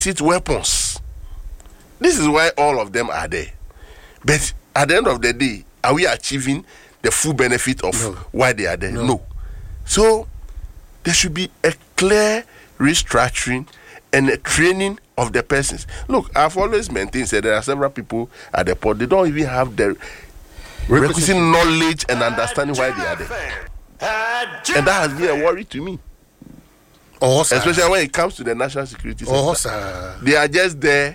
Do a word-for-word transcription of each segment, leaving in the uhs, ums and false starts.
illicit weapons. This is why all of them are there. But at the end of the day, are we achieving the full benefit of no. why they are there? No. no. So there should be a clear restructuring and a training of the persons. Look, I've always maintained that there are several people at the port, they don't even have the requisite knowledge and understanding why they are there. And that has been a worry to me. Oh, especially when it comes to the national security sector. Oh, sir. They are just there.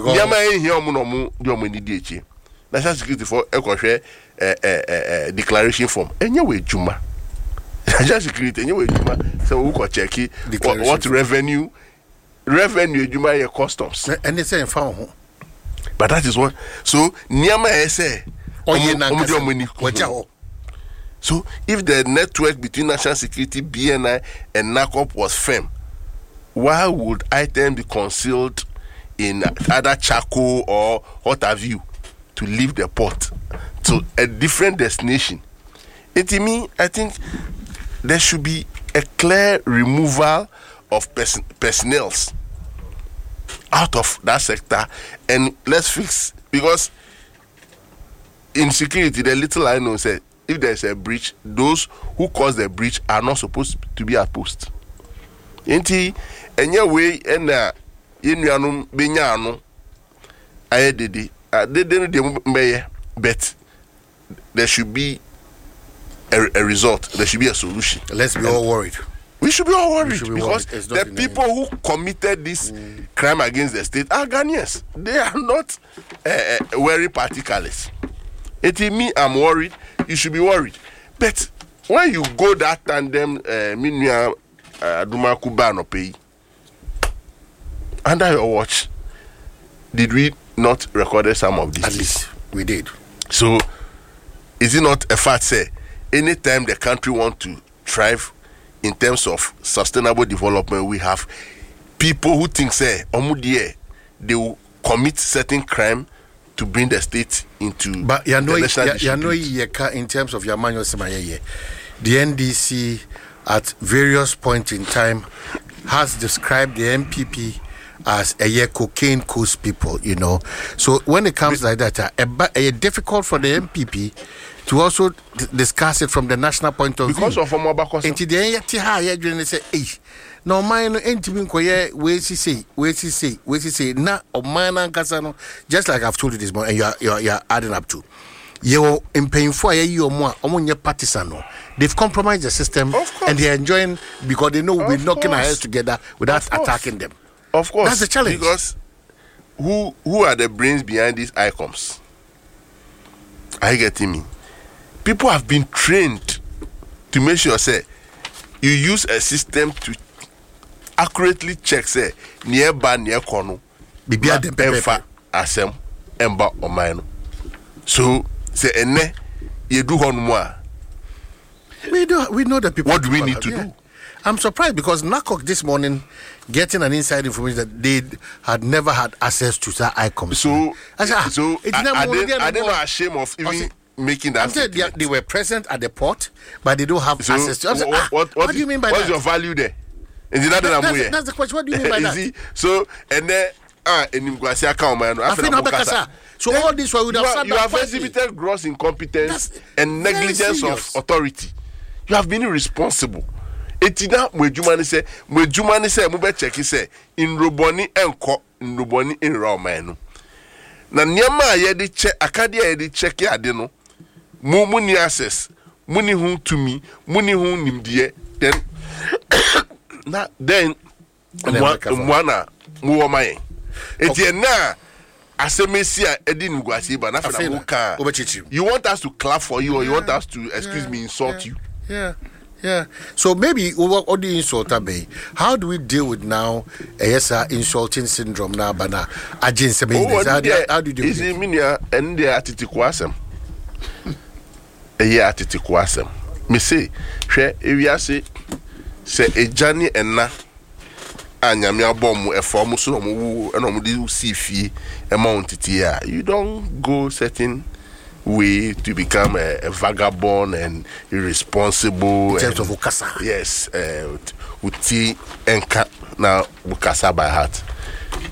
National security for a uh, declaration form. Anyway, Juma. National security, anyway, Juma. So we can check it. What, what revenue? Revenue, Juma, your customs. And they say, found. But that is what. So, Niama say, oh, yeah, so, if the network between national security, B N I, and NACOP was firm, why would items be concealed in either charcoal or what have you to leave the port to a different destination? And to me, I think there should be a clear removal of pers- personnel out of that sector, and let's fix, because in security, the little I know said, if there's a breach, those who cause the breach are not supposed to be at post. Inti, any way, and uh, in Yanum, Benyano, I did it. I didn't do but there should be a, a result. There should be a solution. Let's be and all worried. We should be all worried be because worried. the people who committed this mm. crime against the state are Ghanaians. They are not uh, very particulars. It is me, I'm worried. You should be worried. But when you go that tandem, Minya Duma Kuba no pay under your watch, did we not record some of this? At least we did. So, is it not a fact, say, anytime the country want to thrive in terms of sustainable development, we have people who think, say, Omudie, they will commit certain crime to bring the state into but you know, the national you know, you know, in terms of your manual, the N D C at various points in time has described the M P P as a yeah, cocaine coast people, you know. So when it comes but, like that, it's uh, difficult for the M P P to also d- discuss it from the national point of because view. Because of Omobako. And today, you say, hey, no, mine, ain't even quite where she say, where she say, where she say, na, or mine and Casano, just like I've told you this morning, and you're, you're, you're adding up to. You're in pain for a year or more, among your partisan. They've compromised the system and they're enjoying because they know we're knocking our heads together without attacking them. Of course. That's the challenge. Because who who are the brains behind these icons? Are you getting me? People have been trained to make sure, say, you use a system to accurately check, say, nearby, near corner, Bibia de Emfa, Asem, Emba, or mine. So, say, ene, you do one more. We do. We know the people. What do we need to yeah. do? I'm surprised because NACOC this morning getting an inside information that they had never had access to that icon. So, I said, ah, so it's I, not I, more, didn't, I more. didn't know ashamed of even say, making that. They, they were present at the port, but they don't have so access to. I said, what, ah, what, what, what do you mean by what's that? What's your value there? Is that, that that's, that's the question. What do you mean by that? See? So and then ah, in Mguasia account man. So all this we would have said you have exhibited gross incompetence that's and negligence of authority. You have been irresponsible. Etina mwejumani se mwejumani se mube cheki se in roboni enko in roboni in romano. Na nyama yedi che akadia yedi cheki ade no mu mu ni access mu ni hu tumi mu ni hu nimdie then na then mwana mu wo mayen eti na asemesi a edi ngwasi ba na fa na ka you want us to clap for you or you want us to excuse yeah, me insult yeah, you yeah. Yeah. So maybe what do you insult be? How do we deal with now a yes insulting syndrome now bana agin se business? How do how do you deal with it? Is minia and the atitiku asem. E ya atitiku asem. Me say hwe ewiase se ejani enna anyame abom e form so no mu e no mu di si fie e mount titia. You don't go certain way to become a, a vagabond and irresponsible. In terms and, of Ukasa. Yes, uh, with tea and now Ukasa by heart.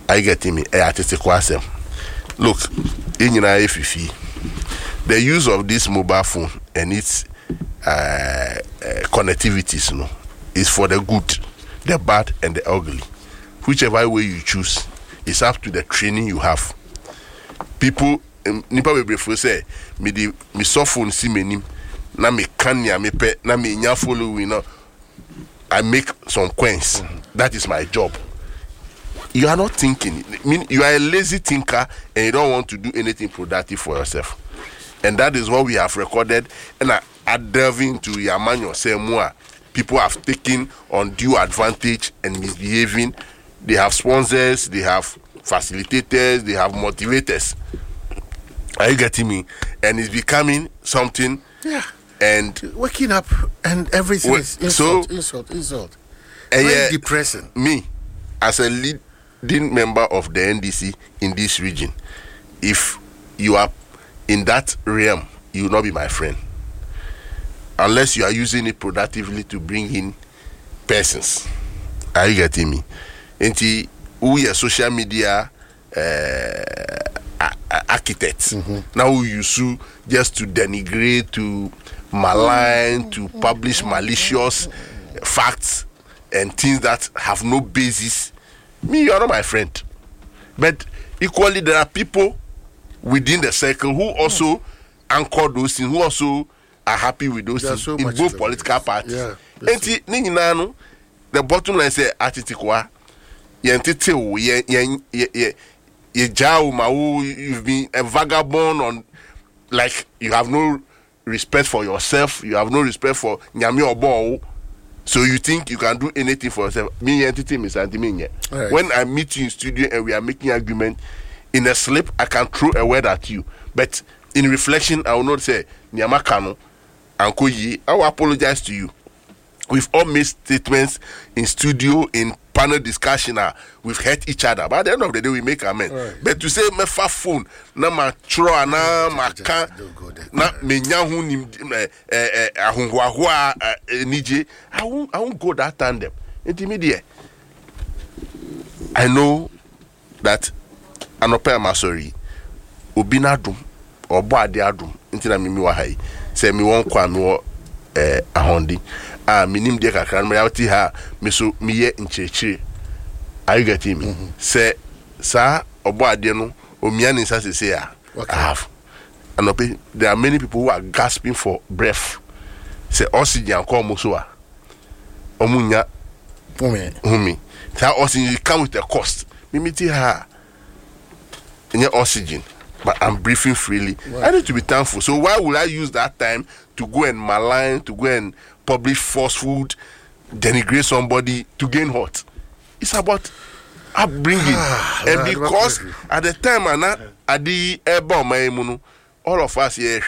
I get me a artistic kwasem. Look, in United Fifi, the use of this mobile phone and its uh, uh, connectivities, you know, is for the good, the bad, and the ugly. Whichever way you choose, it's up to the training you have. People, nipa we prefer say, me di me soft phone si menim, na me kanya me pe, na me nya follow, you know. I make some coins. Mm-hmm. That is my job. You are not thinking. I mean, you are a lazy thinker and you don't want to do anything productive for yourself. And that is what we have recorded. And I, I delve into Yamanyo Semua. People have taken undue advantage and misbehaving. They have sponsors, they have facilitators, they have motivators. Are you getting me? And it's becoming something. Yeah. And waking up and everything well, is insult, so, insult, insult. And Very yeah, depressing. Me, as a leading member of the N D C in this region, if you are in that realm, you will not be my friend. Unless you are using it productively to bring in persons. Are you getting me? And we are social media uh, architects. Mm-hmm. Now we use just to denigrate, to malign, to publish malicious facts and things that have no basis. Me, you are not my friend. But equally, there are people within the circle who also anchor those things, who also are happy with those things so in both political parties. Yeah, and the bottom line say, Atitikwa, Yentito, you've been a vagabond on, like you have no respect for yourself, you have no respect for Nyami Obo, so you think you can do anything for yourself. Me entity Miss Antiminya. Right. When I meet you in studio and we are making argument, in a slip I can throw a word at you, but in reflection I will not say Nyama Kano and Koyi. I will apologize to you. We've all made statements in studio, in panel discussion. Uh, we've hurt each other. But at the end of the day, we make amends. Right. But to say me fa phone, na ma tro na ma kan, na me nyahu ni eh eh ahunhuahua nije. I won't I won't go that tandem. Intermediate. I know that anope masori obi na dum obo ade adum ntina me mi wa hai. Say me won kwa me wo eh ahondi. Ah, minim de kakran me yawti ha me so me ye ncheche. Are you getting me? Mm-hmm. Say sa obo ade no omia ni sa se ya. I have. And there are many people who are gasping for breath. Say oxygen come so a. Omunya umi umi. That oxygen come with a cost. Me miti ha. Any oxygen, but I'm breathing freely. Wow. I need to be thankful. So why would I use that time to go and malign, to go and publish falsehood, denigrate somebody to gain what? It's about upbringing. And because at the time, at the airborne, all of us here,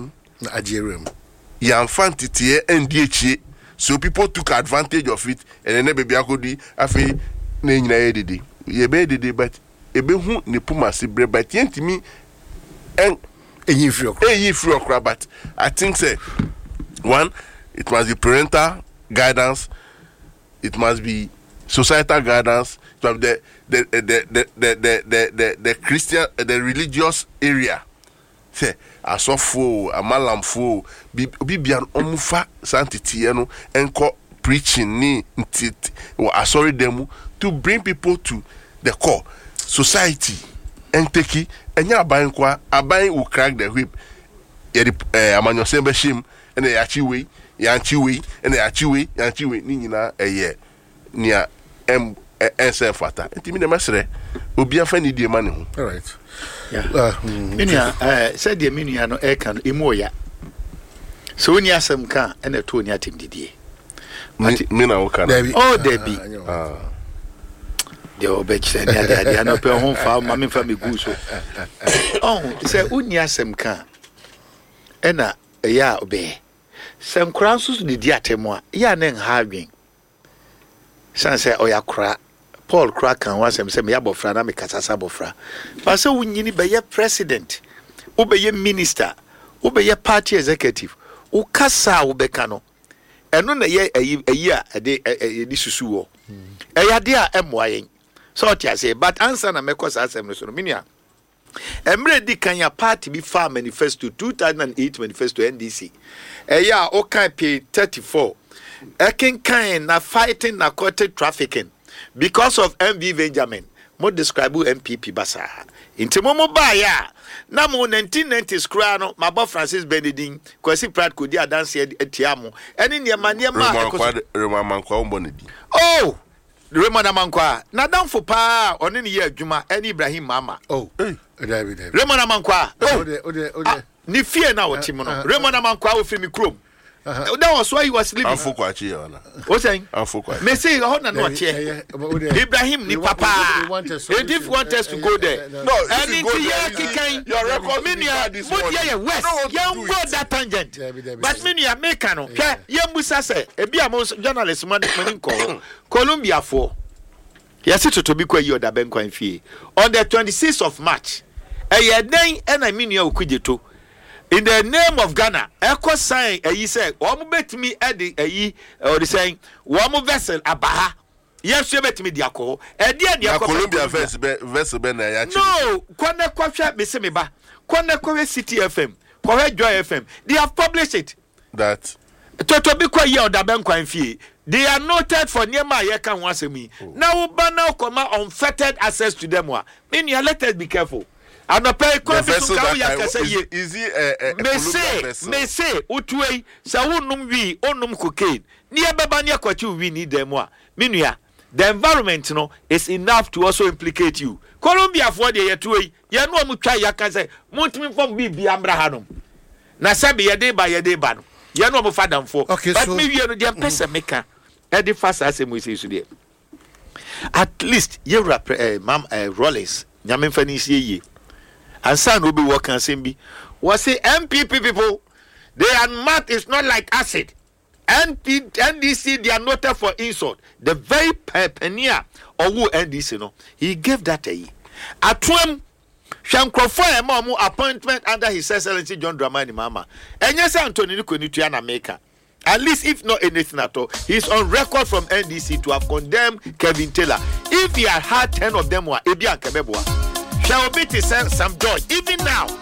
so people took advantage of it, and then baby I could afi nenya didi. Ye be didi, but ebe hu ne puma si bre, but yentimi en enyi free okra. Enyi free okra, but I think say one, it must be parental guidance, it must be societal guidance, it must be the the the the the the the, the, the Christian the religious area. Say asofo amalamfo bibian omufa santity no enko preaching ni ntiti or asori demu to bring people to the core society and take enya aban kwa aban will crack the whip ye eh amanyo sembe shim and they achiwe ya achiwe and they achiwe ya achiwe ni nyina eye nia em ense fata ntimi na mesre obi afa ni die mane ho. All right. Yeah. Uh, Minia, uh, said the Minia no air can imoya. So when you have some car and a two in your team did Mina, oh, Debbie. The old bitch said, I had no pay home for mammy family goose. Oh, say, wouldn't you have some car? And a ya obey. Some crowns did yatemoa, yan and having. Son say, oh, ya crack. Paul Crack and was him say me abofra na me kasasa abofra. But so when you be your president, wo be your minister, wo be your party executive, wo kasa wo be kano. Eno na ye ayi a de di susu wo. E ya de a emwa yen. So what you say, but answer na meko sa asem no so no minia. Emre di kan ya party bi fa manifesto two thousand eight manifesto N D C. E ya o kan page thirty-four. E ken kan na fighting narcotic trafficking because of M V Benjamin. Mo describe M P P basa. Inti mo mo ba ya na mo nineteen nineties kra no mabo Francis Benedin Kwesi Pratt kodi adanse etiamo. Eni ne ma ne ma Rema Mankwa ombonedi. Oh, Raymond Amankwa. Na danfo pa oni ne ye adwuma eni Ibrahim Mama. Oh, eh, David David. Raymond Amankwa. Oh, ode ode ode. Ni fie na woti mo no. Raymond Amankwa wo free me krom. Uh-huh. That was why he was living. Amfokwachi yana. What saying? Amfokwachi. Me say ho na no tie. Ibrahim ni papa. They did want us to go there. No, and it here your record minia mo dey here west. Yam go that tangent. But minia make no. Hwe yam busa say e bia mo journalist man man ko. Columbia for. Yes to to be kwa yi oda ben kwan fie. On the twenty-sixth of March. E ye den e na minia okujeto. In the name of Ghana, Echo sign a ye say, Wamu bet me Eddie a ye or the saying, Wamu vessel abaha. Yes, you bet me the alcohol. A dear dear Columbia vessel ben. No, Kwana Kwasha Bissimiba, Kwana Kowe City F M, Kowe Joy F M. They have published it. That Toto Bikwa ye or the Bank fee. They are noted for near my Yakan once me. Now, Bana Koma unfettered access to them. Meaning, let us be careful. And the pay vessel that is it me say me say utwe sa wonum wi onum cocaine ni ebeba ni akwachi wi ni dem a menua the environment no is enough to also implicate you. Colombia for the yetwe ye no mu twa yaka say montimi fom bi bi amra hanom na sabe ye de ba ye de ba no ye no mu fadam for but so, me wi no de pesa meka e de fast as we say so there at least ye rap uh, mam uh, Rollins nyame fani sie ye. And son will be working Simbi. Was say M P P people, their math is not like acid. N D C they are noted for insult. The very pioneer of who N D C no, he gave that a year. At one Shankrofa Mamu appointment under His Excellency John Dramani Mama. And yes, Anthony Nikonitiana Maker. At least if not anything at all, he's on record from N D C to have condemned Kevin Taylor. If he had had ten of them were Ebi and Kebebwa. Shall be to send some joy. Even now,